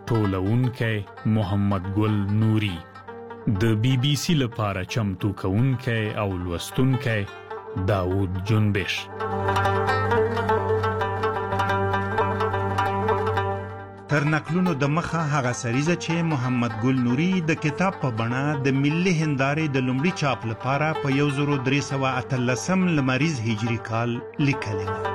ټولونکی محمد ګل نوري، د بی بی سی لپاره چمتو کوونکی او لوستونکی داود جنبش. تر نقلونو د مخه هغه سریزه چې محمد ګل نوري د کتاب په بڼه د ملي هندارې د لومړي چاپ لپاره په 1318 لمریز هجري کال لیکلې وه.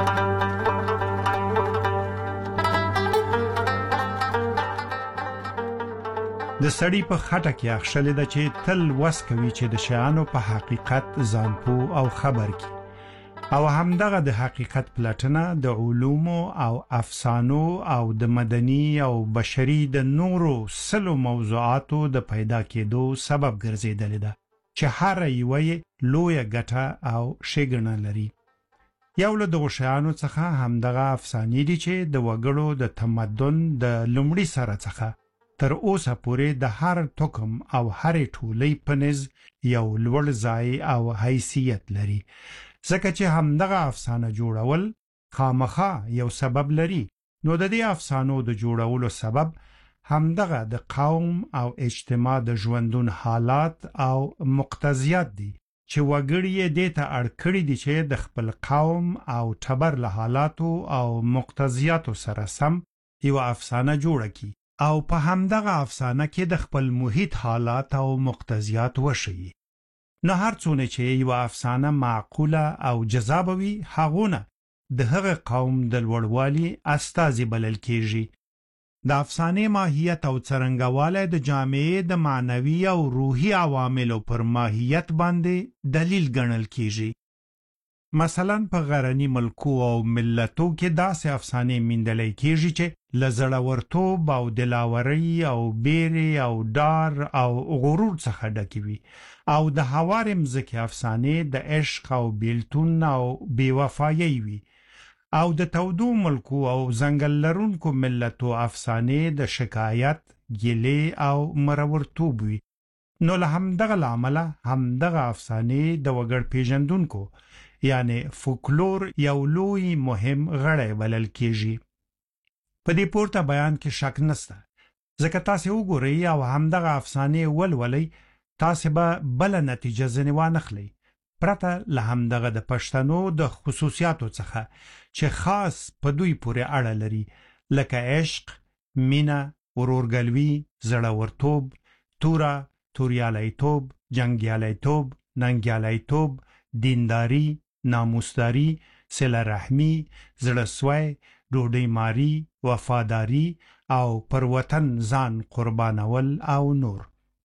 د سړي په خټه کې اخښلې ده چې تل وس کوي چې د شیانو په حقیقت ځان پوه او خبر کی، او همدغه د حقیقت پلټنه د علومو او افسانو او د مدني او بشري د نورو سلو موضوعاتو د پیدا کېدو سبب ګرځېدلې ده چې هر یوه یې لویه ګټه او ښېګڼه لري. یو له دغو شیانو څخه همدغه افسانې دي چې د وګړو د تمدن د لومړي سره څخه تر اوسه پورې د هر توکم او هرې ټولۍ په نظ یو لوړ ځای او حیثیت لري، ځکه چې همدغه افسانه جوړول خامخا یو سبب لري. نو د دې افسانو د جوړولو سبب همدغه د قوم او اجتماع د ژوندون حالات او مقتضیات دي چې وګړي یې دې ته اړ کړي دي چې د خپل قوم او ټبر له حالاتو او مقتضیاتو سره سم یوه افسانه جوړه کړي او په همدغه افسانه کې د خپل محیط حالات او مقتضیات وښیي. نو هر څونه چې یوه افسانه معقوله او جذابه وي، هغونه د هغه قوم د لوړوالي استازي بلل کېږي. د افسانې ماهیت او څرنګوالی د جامعې د معنوي او روحي عواملو پر ماهیت باندې دلیل ګڼل کېږي. مثلا په غرني ملکو او ملتو کې داسې افسانې میندلی کېږي چې له زړورتوب او دلاورۍ او بیرې او ډار او غرور څخه ډکې وي، او د هوارې مځکې افسانې د عشق او بیلتون او بېوفایۍ وي، او د تودو ملکو او ځنګل لرونکو ملتو افسانې د شکایت، ګیلې او مرورتوب وي. نو له همدغه لامله همدغه افسانې د وګړ پیژندونکو یعنی فولکلور یو لوی مهم غړی بلل کېږي. په دې پورته بیان کې شک نسته، ځکه تاسې وګورئ او همدغه افسانې ولولئ، تاسې به بله نتیجه ځنې وانخلئ پرته له همدغه د پښتنو د خصوصیاتو څخه چې خاص په دوی پورې اړه لري، لکه عشق، مینه، ورورګلوي، زړورتوب، توره، توریالیتوب، جنګیالیتوب، ننګیالیتوب، دینداری، ناموسداری، صله رحمی، زړهسوی، ډوډۍ ماری، وفاداری او پر وطن ځان قربانول او نور.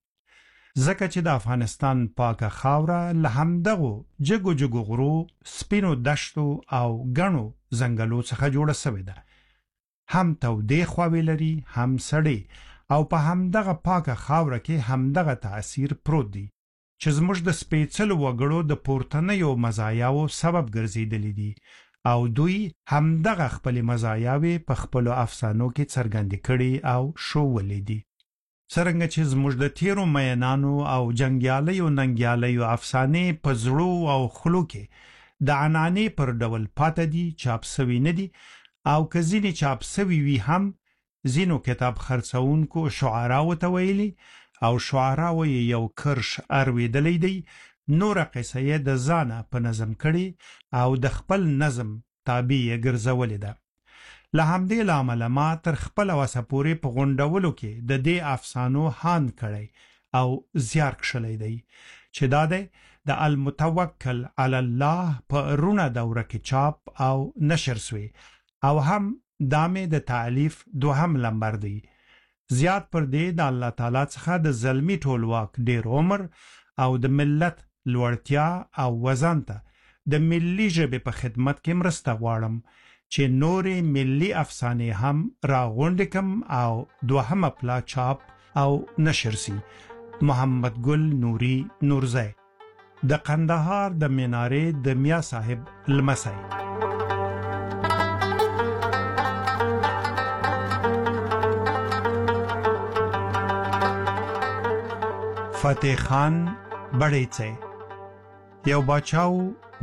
ځکه چې د افغانستان پاکه خاوره له همدغو جګو جګو غرو، سپینو دشتو او ګڼو ځنګلو څخه جوړه سوې ده. هم تودې خواوې لري، هم سړې، او په همدغه پاکه خاوره کې همدغه تاثیر پروت دی چې زموږ د سپېڅلو وګړو د پورتنیو مزایاو سبب ګرځېدلی دي، او دوی همدغه خپلې مزایاوې په خپلو افسانو کې څرګندې کړي او ښوولې دي. څرنګه چې زموږ د تیرو مینانو او جنګیالیو ننګیالیو افسانې په زړو او خولو کې د عنعنې پر ډول پاته دي، چاپ سوي نه دي، او که ځینې چاپ سوي وي هم ځینو کتاب خرڅوونکو شعراو ته ویلي او شعراو یې یو کرش ارویدلی دی، نوره قصه یې د ځانه په نظم کړي او د خپل نظم تابع یې ګرځولې ده. له همدې له امله ما تر خپله وسه پورې په غونډولو کې د دې افسانو هاند کړی او زیار کښلی دی چې دا دی د المتوکل علی الله په رونه دوره کې چاپ او نشر سوی، او هم دامې د تعلیف دوهم لمبر دی. زیات پر دې د الله تعالی څخه د زلمی ټولواک ډیر عمر او د ملت لوړتیا او وزن ته د ملي ژبې په خدمت کې مرسته غواړم چې نورې ملي افسانې هم راغونډې کم او دوهمه پلا چاپ او نشر سي. محمد ګل نوري نورزی، د قندهار د منارې د میا صاحب لمسی. فتح خان بړیڅی یو باچاو